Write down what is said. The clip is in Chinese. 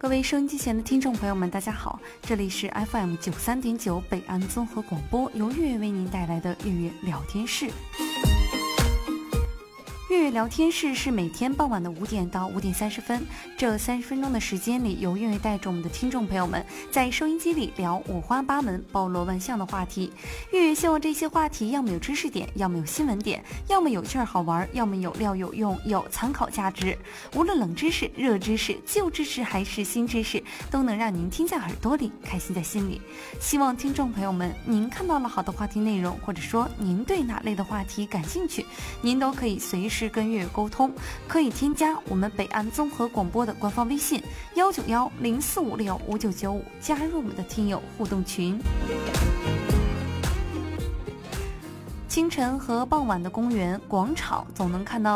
各位收音机前的听众朋友们，大家好，这里是 FM 93.9北安综合广播，由月月为您带来的月月聊天室。月月聊天室是每天傍晚的5点到5点30分，这30分钟的时间里，由月月带着我们的听众朋友们在收音机里聊五花八门、包罗万象的话题。月月希望这些话题要么有知识点，要么有新闻点，要么有趣儿好玩，要么有料有用，有参考价值。无论冷知识、热知识、旧知识还是新知识，都能让您听在耳朵里，开心在心里。希望听众朋友们，您看到了好的话题内容，或者说您对哪类的话题感兴趣，您都可以随时跟月月沟通，可以添加我们北安综合广播的官方微信19104565995，加入我们的听友互动群。清晨和傍晚的公园、广场，总能看到